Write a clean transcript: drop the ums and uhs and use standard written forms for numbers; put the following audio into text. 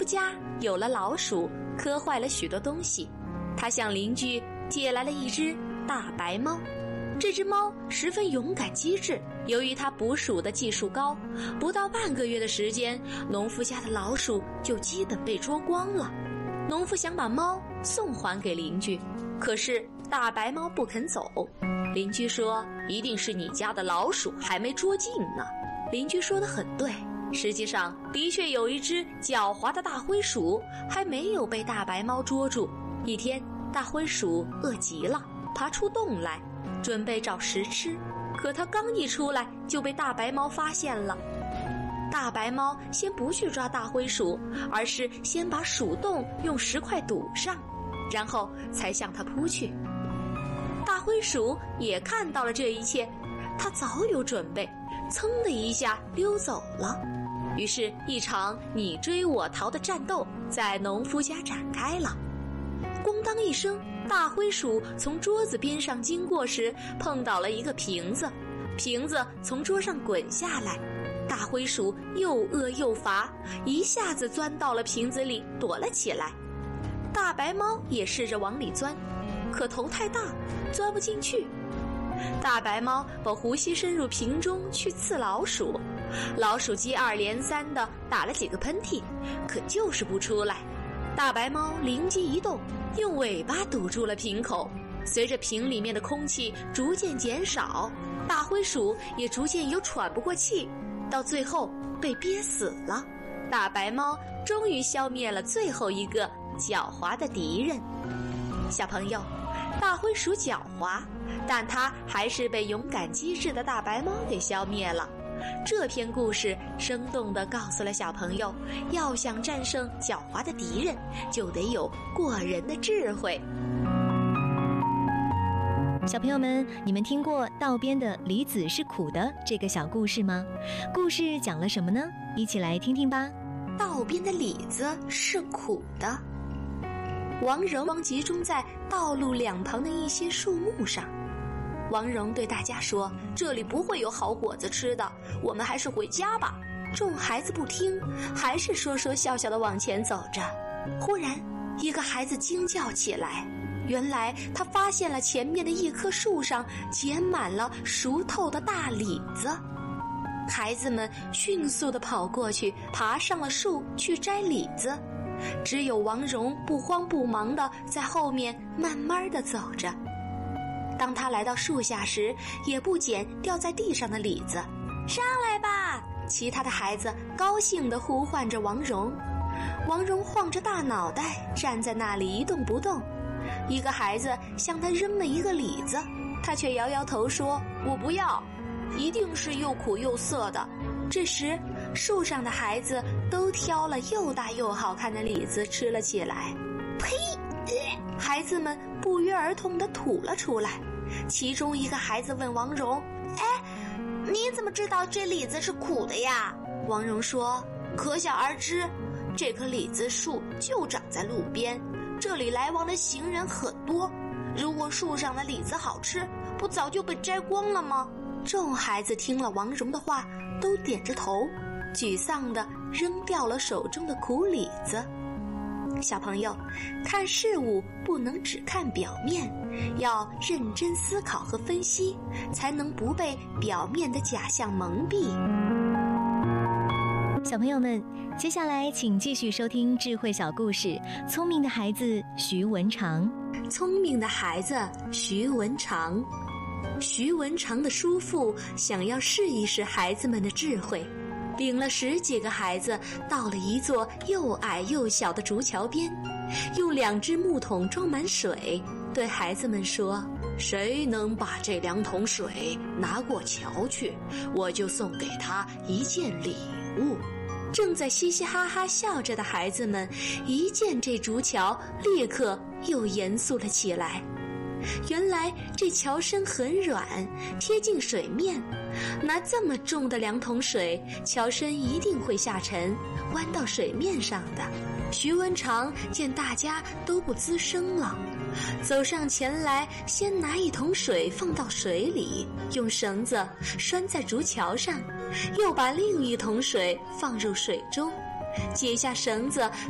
夫家有了老鼠，磕坏了许多东西，他向邻居借来了一只大白猫。这只猫十分勇敢机智，由于它捕鼠的技术高，不到半个月的时间，农夫家的老鼠就基本被捉光了。农夫想把猫送还给邻居，可是大白猫不肯走。邻居说，一定是你家的老鼠还没捉尽呢。邻居说得很对，实际上的确有一只狡猾的大灰鼠还没有被大白猫捉住。一天，大灰鼠饿极了，爬出洞来准备找食吃，可它刚一出来就被大白猫发现了。大白猫先不去抓大灰鼠，而是先把鼠洞用石块堵上，然后才向它扑去。大灰鼠也看到了这一切，它早有准备，噌的一下溜走了。于是一场你追我逃的战斗在农夫家展开了。咣当一声，大灰鼠从桌子边上经过时碰倒了一个瓶子，瓶子从桌上滚下来，大灰鼠又饿又乏，一下子钻到了瓶子里躲了起来。大白猫也试着往里钻，可头太大，钻不进去。大白猫把呼吸伸入瓶中去刺老鼠，老鼠接二连三地打了几个喷嚏，可就是不出来。大白猫灵机一动，用尾巴堵住了瓶口，随着瓶里面的空气逐渐减少，大灰鼠也逐渐有喘不过气，到最后被憋死了。大白猫终于消灭了最后一个狡猾的敌人。小朋友，大灰鼠狡猾，但它还是被勇敢机智的大白猫给消灭了。这篇故事生动地告诉了小朋友，要想战胜狡猾的敌人，就得有过人的智慧。 小朋友们，你们听过道边的李子是苦的这个小故事吗？故事讲了什么呢？一起来听听吧。 道边的李子是苦的。王蓉集中在道路两旁的一些树木上。王蓉对大家说，这里不会有好果子吃的，我们还是回家吧。众孩子不听，还是说说笑笑地往前走着。忽然一个孩子惊叫起来，原来他发现了前面的一棵树上结满了熟透的大李子。孩子们迅速地跑过去，爬上了树去摘李子，只有王蓉不慌不忙地在后面慢慢地走着。当他来到树下时，也不捡掉在地上的李子。上来吧！其他的孩子高兴地呼唤着王蓉。王蓉晃着大脑袋站在那里一动不动。一个孩子向他扔了一个李子，他却摇摇头说，我不要，一定是又苦又涩的。这时树上的孩子都挑了又大又好看的李子吃了起来。呸！孩子们不约而同地吐了出来。其中一个孩子问王蓉，你怎么知道这李子是苦的呀？王蓉说，可想而知，这棵李子树就长在路边，这里来往的行人很多，如果树上的李子好吃，不早就被摘光了吗？众孩子听了王蓉的话，都点着头，沮丧地扔掉了手中的苦李子。小朋友，看事物不能只看表面，要认真思考和分析，才能不被表面的假象蒙蔽。 小朋友们，接下来请继续收听智慧小故事《聪明的孩子徐文长》。 聪明的孩子徐文长。徐文长的叔父想要试一试孩子们的智慧，领了10几个孩子到了一座又矮又小的竹桥边，用2只木桶装满水，对孩子们说，谁能把这2桶水拿过桥去，我就送给他一件礼物。正在嘻嘻哈哈笑着的孩子们一见这竹桥，立刻又严肃了起来。原来这桥身很软，贴近水面，拿这么重的2桶水，桥身一定会下沉，弯到水面上的。徐文长见大家都不吱声了，走上前来，先拿1桶水放到水里，用绳子拴在竹桥上，又把另1桶水放入水中，解下绳子